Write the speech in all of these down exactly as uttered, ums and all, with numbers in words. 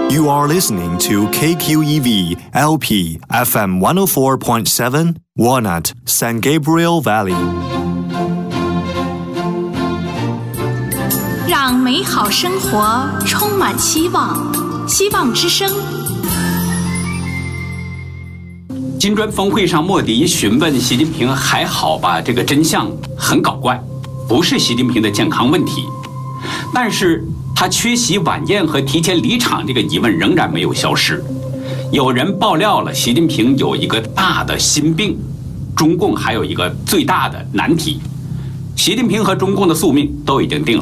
You are listening to K Q E V L P F M one oh four point seven Walnut San Gabriel Valley。 让美好生活充满希望，希望之声。 金砖峰会上，莫迪询问习近平还好吧？这个真相很搞怪，不是习近平的健康问题，但是他缺席晚宴和提前离场这个疑问仍然没有消失。有人爆料了，习近平有一个大的心病，中共还有一个最大的难题，习近平和中共的宿命都已经定了。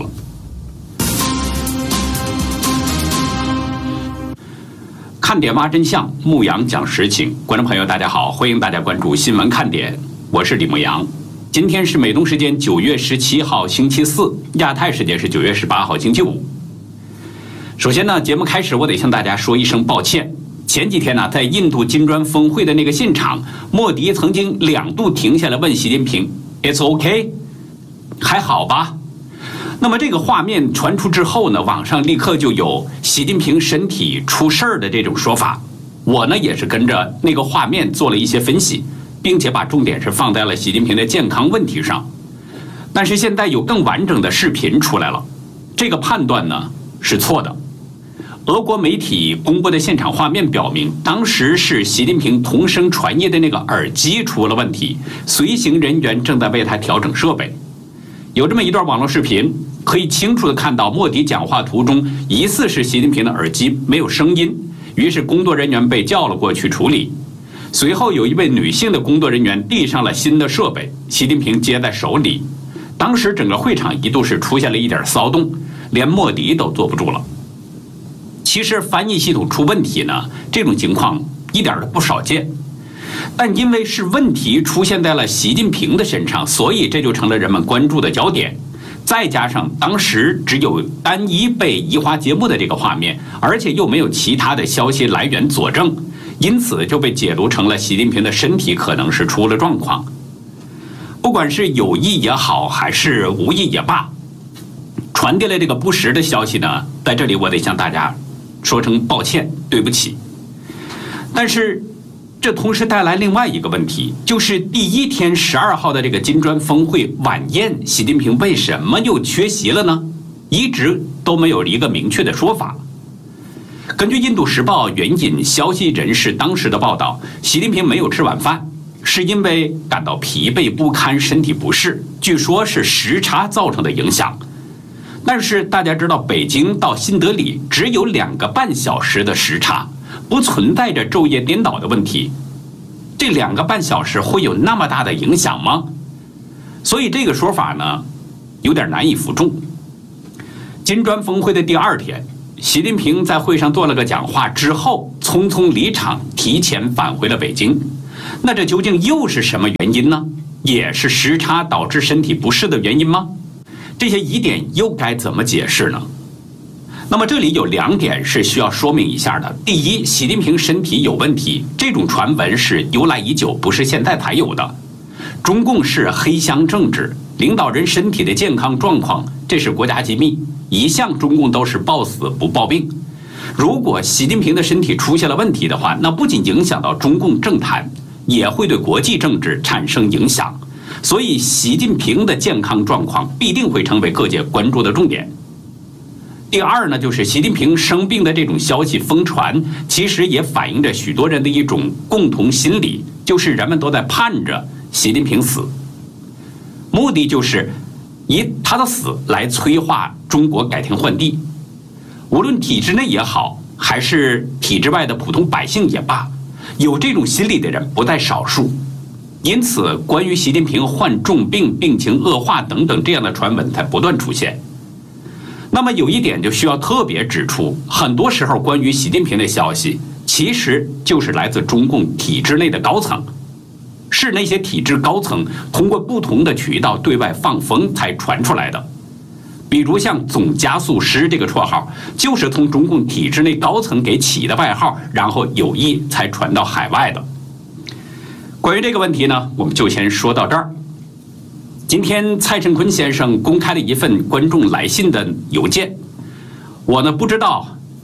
看点挖真相，牧羊讲实情。观众朋友大家好，欢迎大家关注新闻看点，我是李牧阳。今天是美东时间九月十七号星期四，亚太时间是九月十八号星期五。首先呢，节目开始我得向大家说一声抱歉。前几天呢，在印度金砖峰会的那个现场，莫迪曾经两度停下来问习近平 "It's OK， 还好吧？"那么这个画面传出之后呢，网上立刻就有习近平身体出事儿的这种说法。我呢也是跟着那个画面做了一些分析，并且把重点是放在了习近平的健康问题上。但是现在有更完整的视频出来了，这个判断呢是错的。俄国媒体公布的现场画面表明，当时是习近平同声传译的那个耳机出了问题，随行人员正在为他调整设备。有这么一段网络视频，可以清楚地看到莫迪讲话途中疑似是习近平的耳机没有声音，于是工作人员被叫了过去处理。随后有一位女性的工作人员递上了新的设备，习近平接在手里。当时整个会场一度是出现了一点骚动，连莫迪都坐不住了。其实翻译系统出问题呢，这种情况一点都不少见，但因为是问题出现在了习近平的身上，所以这就成了人们关注的焦点。再加上当时只有单一被移花接木的这个画面，而且又没有其他的消息来源佐证，因此就被解读成了习近平的身体可能是出了状况。不管是有意也好，还是无意也罢，传递了这个不实的消息呢，在这里我得向大家说声抱歉，对不起。但是这同时带来另外一个问题，就是第一天十二号的这个金砖峰会晚宴，习近平为什么又缺席了呢？一直都没有一个明确的说法。根据印度时报援引消息人士当时的报道，习近平没有吃晚饭，是因为感到疲惫不堪，身体不适，据说是时差造成的影响。但是大家知道，北京到新德里只有两个半小时的时差，不存在着昼夜颠倒的问题，这两个半小时会有那么大的影响吗？所以这个说法呢，有点难以服众。金砖峰会的第二天，习近平在会上做了个讲话之后，匆匆离场，提前返回了北京。那这究竟又是什么原因呢？也是时差导致身体不适的原因吗？这些疑点又该怎么解释呢？那么这里有两点是需要说明一下的。第一，习近平身体有问题，这种传闻是由来已久，不是现在才有的。中共是黑箱政治，领导人身体的健康状况，这是国家机密，一向中共都是报死不报病。如果习近平的身体出现了问题的话，那不仅影响到中共政坛，也会对国际政治产生影响。所以习近平的健康状况必定会成为各界关注的重点。第二呢，就是习近平生病的这种消息疯传，其实也反映着许多人的一种共同心理，就是人们都在盼着习近平死，目的就是以他的死来催化中国改天换地。无论体制内也好，还是体制外的普通百姓也罢，有这种心理的人不在少数。因此关于习近平患重病、病情恶化等等这样的传闻才不断出现。那么有一点就需要特别指出，很多时候关于习近平的消息其实就是来自中共体制内的高层，是那些体制高层通过不同的渠道对外放风才传出来的。比如像总加速师这个绰号，就是从中共体制内高层给起的外号，然后有意才传到海外的。关于这个问题呢，我们就先说到这儿。今天蔡振坤先生公开了一份观众来信的邮件，我呢不知道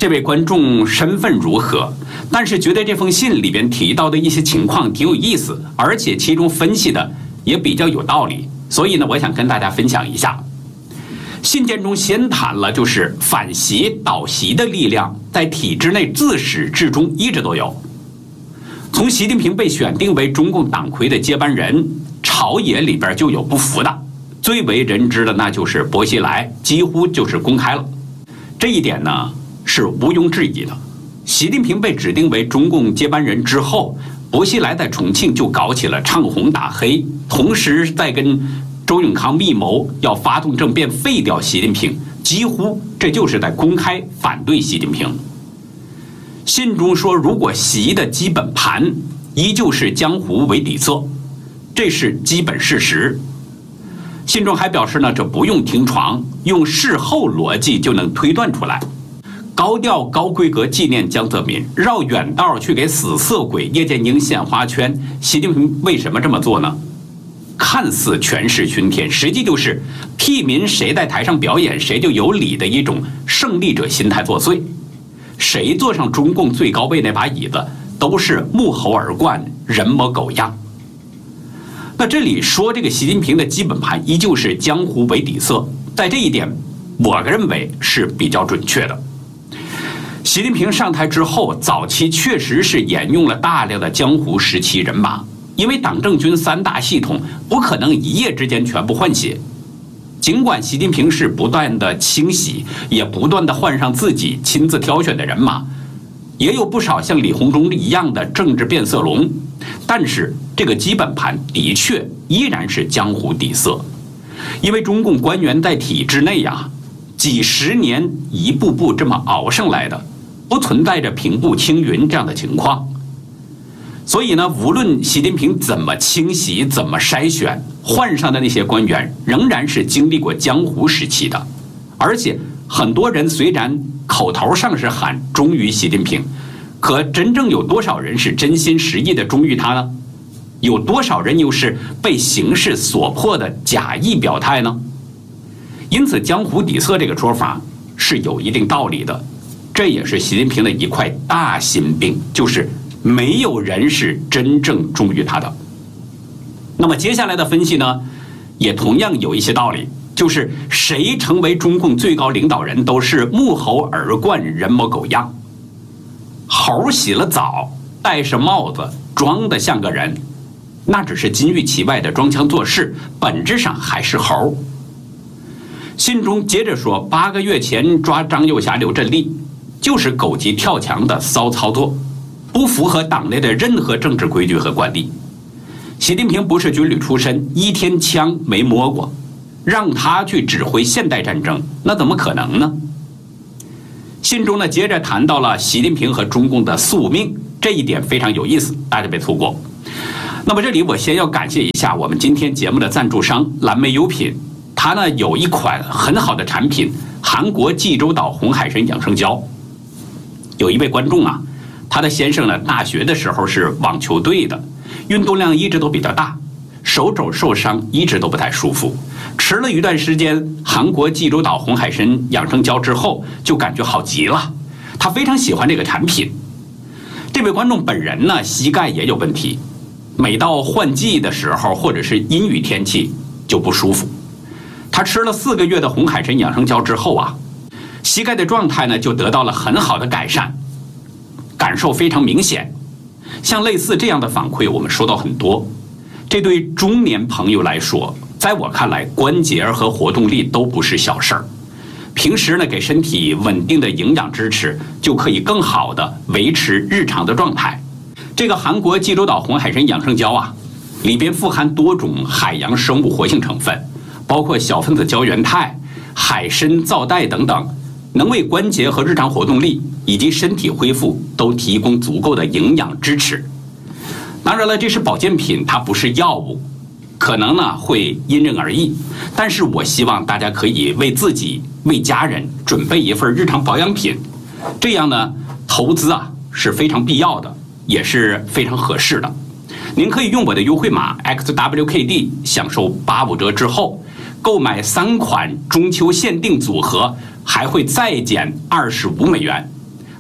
这位观众身份如何，但是觉得这封信里边提到的一些情况挺有意思，而且其中分析的也比较有道理，所以呢，我想跟大家分享一下。信件中先谈了就是反习倒习的力量在体制内自始至终一直都有。从习近平被选定为中共党魁的接班人，朝野里边就有不服的，最为人知的那就是薄熙来，几乎就是公开了。这一点呢是毋庸置疑的。习近平被指定为中共接班人之后，薄熙来在重庆就搞起了唱红打黑，同时在跟周永康密谋要发动政变废掉习近平，几乎这就是在公开反对习近平。信中说，如果习的基本盘依旧是江湖为底色，这是基本事实。信中还表示呢，这不用听床，用事后逻辑就能推断出来。高调高规格纪念江泽民，绕远道去给死色鬼叶剑英献花圈，习近平为什么这么做呢？看似权势熏天，实际就是屁民谁在台上表演谁就有理的一种胜利者心态作祟。谁坐上中共最高位那把椅子，都是目猴耳冠，人模狗样。那这里说这个习近平的基本盘依旧是江湖为底色，在这一点我认为是比较准确的。习近平上台之后，早期确实是沿用了大量的江湖时期人马，因为党政军三大系统不可能一夜之间全部换血。尽管习近平是不断的清洗，也不断的换上自己亲自挑选的人马，也有不少像李鸿忠一样的政治变色龙，但是这个基本盘的确依然是江湖底色。因为中共官员在体制内呀、啊，几十年一步步这么熬上来的，不存在着平步青云这样的情况。所以呢，无论习近平怎么清洗，怎么筛选，换上的那些官员仍然是经历过江湖时期的。而且很多人虽然口头上是喊忠于习近平，可真正有多少人是真心实意的忠于他呢？有多少人又是被形势所迫的假意表态呢？因此江湖底色这个说法是有一定道理的，这也是习近平的一块大心病，就是没有人是真正忠于他的。那么接下来的分析呢，也同样有一些道理，就是谁成为中共最高领导人都是目猴耳冠，人模狗样。猴洗了澡，戴上帽子，装得像个人，那只是金玉其外的装腔作势，本质上还是猴。信中接着说，八个月前抓张幼霞、刘振利，就是狗急跳墙的骚操作，不符合党内的任何政治规矩和惯例。习近平不是军旅出身，一天枪没摸过，让他去指挥现代战争，那怎么可能呢？信中呢，接着谈到了习近平和中共的宿命，这一点非常有意思，大家别错过。那么这里我先要感谢一下我们今天节目的赞助商蓝莓优品，它呢有一款很好的产品，韩国济州岛红海参养生胶。有一位观众啊，他的先生呢大学的时候是网球队的，运动量一直都比较大，手肘受伤一直都不太舒服，吃了一段时间韩国济州岛红海参养生胶之后，就感觉好极了，他非常喜欢这个产品。这位观众本人呢膝盖也有问题，每到换季的时候或者是阴雨天气就不舒服。他吃了四个月的红海参养生胶之后啊，膝盖的状态呢就得到了很好的改善，感受非常明显。像类似这样的反馈我们收到很多，这对中年朋友来说，在我看来关节和活动力都不是小事儿。平时呢给身体稳定的营养支持，就可以更好的维持日常的状态。这个韩国济州岛红海参养生胶啊，里边富含多种海洋生物活性成分，包括小分子胶原肽、海参皂苷等等，能为关节和日常活动力以及身体恢复都提供足够的营养支持。当然了，这是保健品，它不是药物，可能呢会因人而异，但是我希望大家可以为自己为家人准备一份日常保养品，这样呢投资啊是非常必要的，也是非常合适的。您可以用我的优惠码 X W K D 享受八五折之后，购买三款中秋限定组合还会再减二十五美元。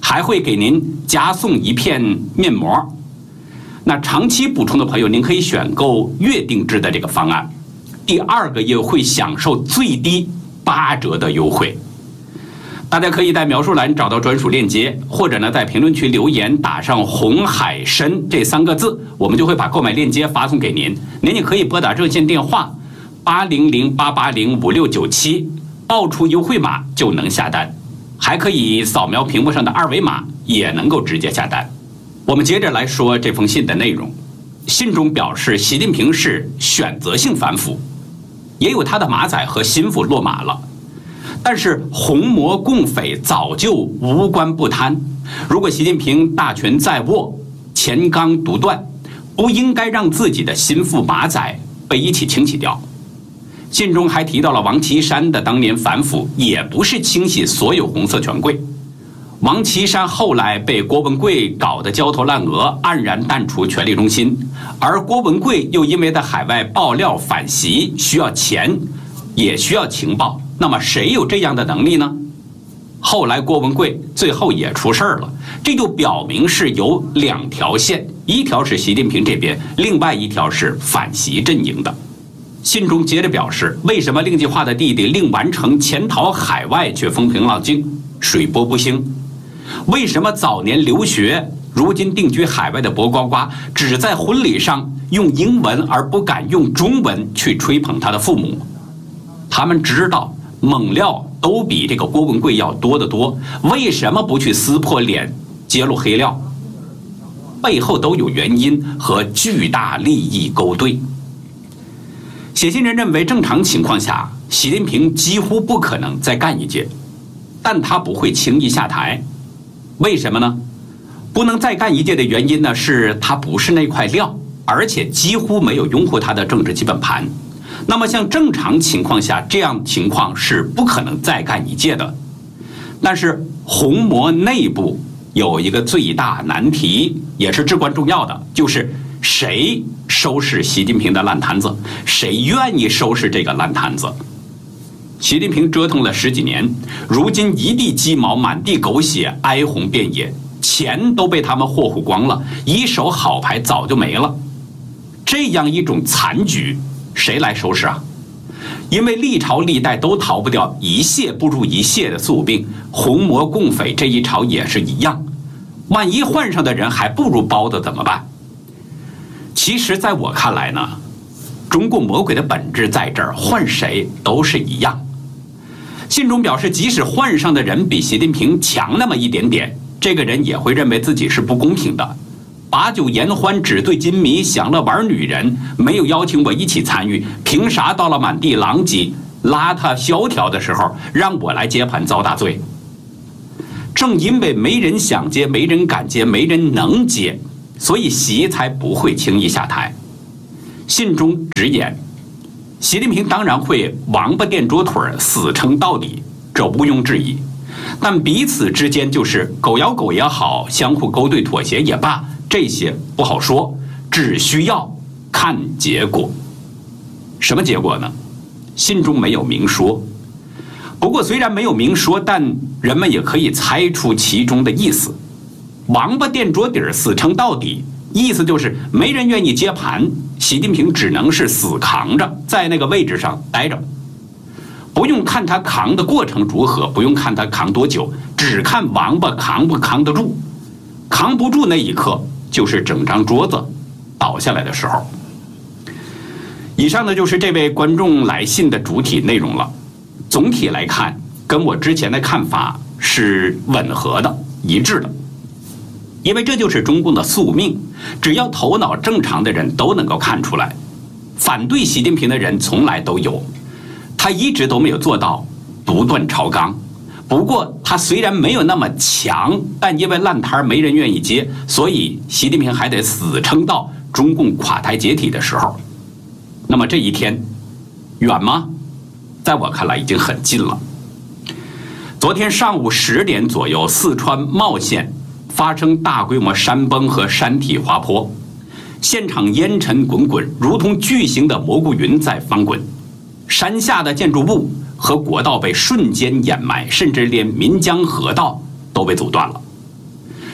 还会给您加送一片面膜。那长期补充的朋友，您可以选购月定制的这个方案，第二个月会享受最低八折的优惠。大家可以在描述栏找到专属链接，或者呢在评论区留言打上红海参这三个字，我们就会把购买链接发送给您。您也可以拨打热线电话八零零八八零五六九七，报出优惠码就能下单，还可以扫描屏幕上的二维码也能够直接下单。我们接着来说这封信的内容。信中表示，习近平是选择性反腐，也有他的马仔和心腹落马了。但是红魔共匪早就无官不贪，如果习近平大权在握，钱纲独断，不应该让自己的心腹马仔被一起清洗掉。信中还提到了王岐山的当年反腐也不是清洗所有红色权贵，王岐山后来被郭文贵搞得焦头烂额，黯然淡出权力中心，而郭文贵又因为在海外爆料反习，需要钱也需要情报，那么谁有这样的能力呢？后来郭文贵最后也出事了，这就表明是有两条线，一条是习近平这边，另外一条是反习阵营的。信中接着表示，为什么令计划的弟弟令完成潜逃海外却风平浪静，水波不兴？为什么早年留学如今定居海外的薄瓜瓜只在婚礼上用英文而不敢用中文去吹捧他的父母？他们知道猛料都比这个郭文贵要多得多，为什么不去撕破脸揭露黑料？背后都有原因和巨大利益勾兑。写信人认为，正常情况下习近平几乎不可能再干一届，但他不会轻易下台。为什么呢？不能再干一届的原因呢，是他不是那块料，而且几乎没有拥护他的政治基本盘。那么像正常情况下，这样情况是不可能再干一届的。但是红魔内部有一个最大难题，也是至关重要的，就是谁收拾习近平的烂摊子，谁愿意收拾这个烂摊子。习近平折腾了十几年，如今一地鸡毛，满地狗血，哀鸿遍野，钱都被他们霍霍光了，一手好牌早就没了。这样一种残局，谁来收拾啊？因为历朝历代都逃不掉一泻不如一泻的宿病，红魔共匪这一朝也是一样。万一换上的人还不如包的怎么办？其实在我看来呢，中共魔鬼的本质在这儿，换谁都是一样。信中表示，即使换上的人比习近平强那么一点点，这个人也会认为自己是不公平的。把酒言欢，纸醉金迷，享乐玩女人，没有邀请我一起参与，凭啥到了满地狼藉、邋遢萧条的时候，让我来接盘遭大罪？正因为没人想接，没人敢接，没人能接，所以习才不会轻易下台。信中直言，习近平当然会王八垫桌腿，死撑到底，这毋庸置疑。但彼此之间就是狗咬狗也好，相互勾兑妥协也罢，这些不好说，只需要看结果。什么结果呢？信中没有明说。不过虽然没有明说，但人们也可以猜出其中的意思。王八垫桌底，死撑到底，意思就是没人愿意接盘，习近平只能是死扛着，在那个位置上待着。不用看他扛的过程如何，不用看他扛多久，只看王八扛不扛得住。扛不住那一刻，就是整张桌子倒下来的时候。以上呢就是这位观众来信的主体内容了。总体来看，跟我之前的看法是吻合的、一致的。因为这就是中共的宿命，只要头脑正常的人都能够看出来。反对习近平的人从来都有，他一直都没有做到独断朝纲。不过他虽然没有那么强，但因为烂摊没人愿意接，所以习近平还得死撑到中共垮台解体的时候。那么这一天远吗？在我看来已经很近了。昨天上午十点左右，四川茂县发生大规模山崩和山体滑坡，现场烟尘滚滚，如同巨型的蘑菇云在翻滚。山下的建筑物和国道被瞬间掩埋，甚至连岷江河道都被阻断了。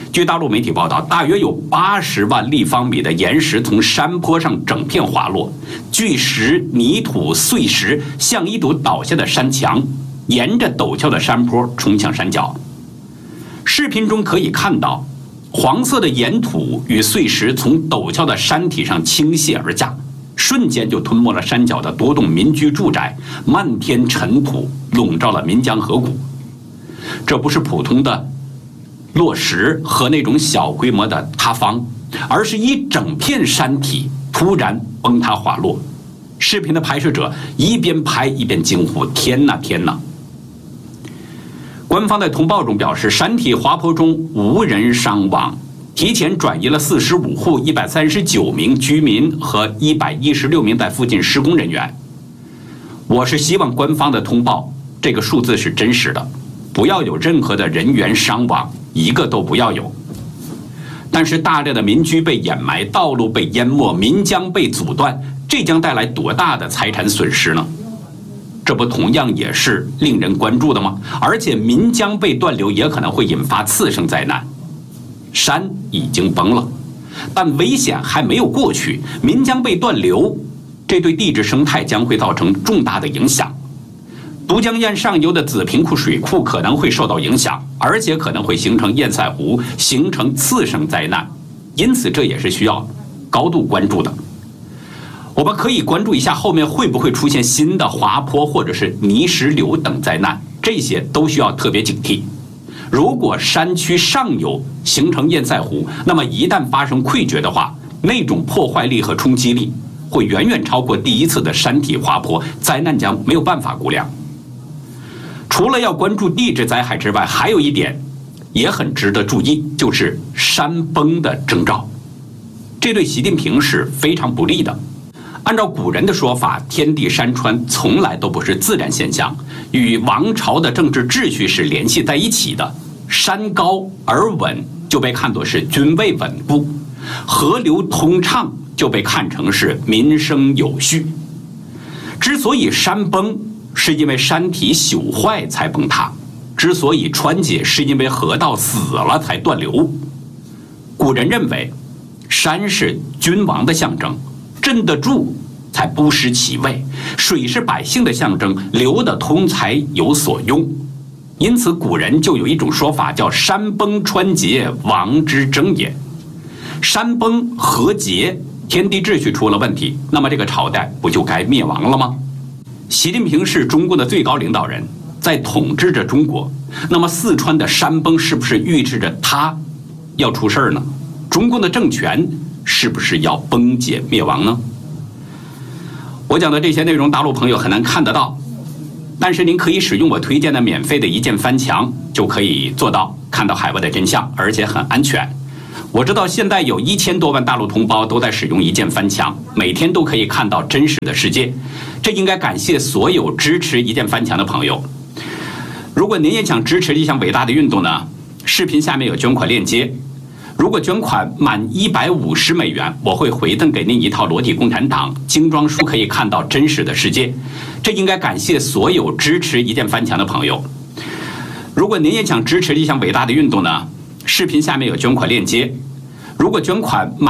据大陆媒体报道，大约有八十万立方米的岩石从山坡上整片滑落，巨石、泥土、碎石像一堵倒下的山墙，沿着陡峭的山坡冲向山脚。视频中可以看到，黄色的岩土与碎石从陡峭的山体上倾泻而下，瞬间就吞没了山脚的多栋民居住宅，漫天尘土笼罩了岷江河谷。这不是普通的落石和那种小规模的塌方，而是一整片山体突然崩塌滑落。视频的拍摄者一边拍一边惊呼：天哪天哪！官方在通报中表示，山体滑坡中无人伤亡，提前转移了四十五户、一百三十九名居民和一百一十六名在附近施工人员。我是希望官方的通报这个数字是真实的，不要有任何的人员伤亡，一个都不要有。但是大量的民居被掩埋，道路被淹没，岷江被阻断，这将带来多大的财产损失呢？这不同样也是令人关注的吗？而且岷江被断流也可能会引发次生灾难。山已经崩了，但危险还没有过去，岷江被断流，这对地质生态将会造成重大的影响。都江堰上游的子平库水库可能会受到影响，而且可能会形成堰塞湖，形成次生灾难，因此这也是需要高度关注的。我们可以关注一下后面会不会出现新的滑坡或者是泥石流等灾难，这些都需要特别警惕。如果山区上游形成堰塞湖，那么一旦发生溃决的话，那种破坏力和冲击力会远远超过第一次的山体滑坡，灾难将没有办法估量。除了要关注地质灾害之外，还有一点也很值得注意，就是山崩的征兆。这对习近平是非常不利的。按照古人的说法，天地山川从来都不是自然现象，与王朝的政治秩序是联系在一起的。山高而稳就被看作是军备稳固，河流通畅就被看成是民生有序。之所以山崩，是因为山体朽坏才崩塌；之所以川解，是因为河道死了才断流。古人认为，山是君王的象征，镇得住才不失其位；水是百姓的象征，流得通才有所用。因此古人就有一种说法叫山崩川竭，王之争也。山崩河竭，天地秩序出了问题，那么这个朝代不就该灭亡了吗？习近平是中国的最高领导人，在统治着中国，那么四川的山崩是不是预示着他要出事呢？中共的政权是不是要崩解灭亡呢？我讲的这些内容大陆朋友很难看得到，但是您可以使用我推荐的免费的一键翻墙，就可以做到看到海外的真相，而且很安全。我知道现在有一千多万大陆同胞都在使用一键翻墙，每天都可以看到真实的世界，这应该感谢所有支持一键翻墙的朋友。如果您也想支持这项伟大的运动呢，视频下面有捐款链接。如果捐款满一百五十美元，我会回赠给您一套裸体共产党精装书，可以看到真实的世界。这应该感谢所有支持一键翻墙的朋友。如果您也想支持这项伟大的运动呢，视频下面有捐款链接。如果捐款满